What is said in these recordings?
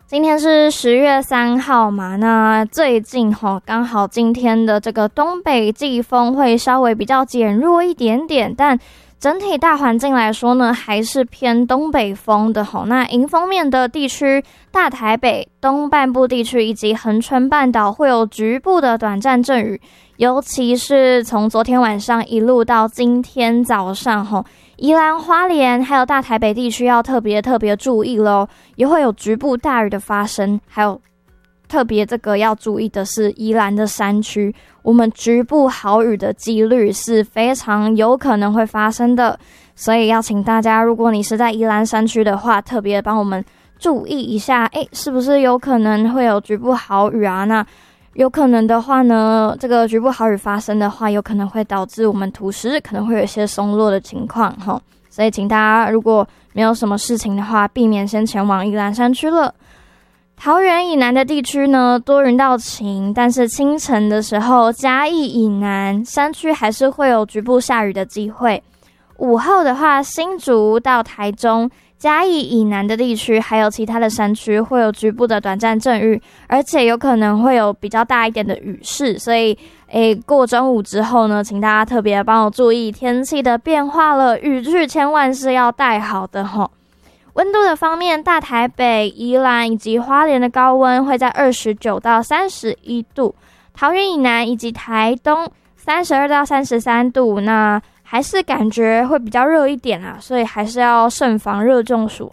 今天是10月3号嘛，那最近刚好今天的这个东北季风会稍微比较减弱一点点，但整体大环境来说呢，还是偏东北风的那迎风面的地区，大台北、东半部地区以及恒春半岛会有局部的短暂阵雨，尤其是从昨天晚上一路到今天早上宜兰花莲还有大台北地区要特别注意咯，也会有局部大雨的发生，还有特别这个要注意的是宜兰的山区，我们局部豪雨的几率是非常有可能会发生的，所以要请大家，如果你是在宜兰山区的话，特别帮我们注意一下，是不是有可能会有局部豪雨啊？那有可能的话呢，这个局部豪雨发生的话，有可能会导致我们土石可能会有一些松落的情况所以请大家如果没有什么事情的话，避免先前往宜兰山区了。桃园以南的地区呢，多云到晴，但是清晨的时候，嘉义以南山区还是会有局部下雨的机会。午后的话，新竹到台中、嘉义以南的地区还有其他的山区会有局部的短暂阵雨，而且有可能会有比较大一点的雨势，所以过中午之后呢，请大家特别帮我注意天气的变化了，雨具千万是要带好的温度的方面，大台北、宜兰以及花莲的高温会在29到31度，桃园以南以及台东32到33度，那还是感觉会比较热一点啊，所以还是要慎防热中暑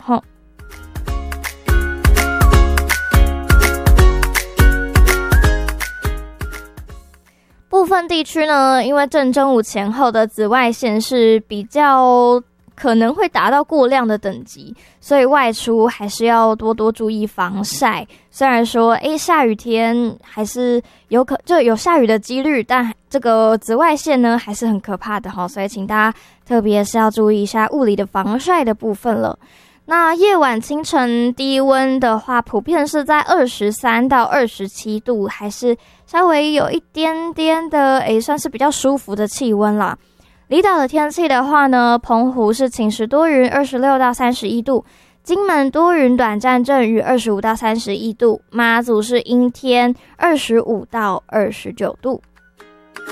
部分地区呢，因为正中午前后的紫外线是比较可能会达到过量的等级，所以外出还是要多注意防晒。虽然说下雨天还是就有下雨的几率，但这个紫外线呢还是很可怕的所以请大家特别是要注意一下物理的防晒的部分了。那夜晚清晨低温的话，普遍是在23到27度，还是稍微有一点点的算是比较舒服的气温啦。离岛的天气的话呢，澎湖是晴时多云26到31度，金门多云短暂阵雨25到31度，马祖是阴天25到29度。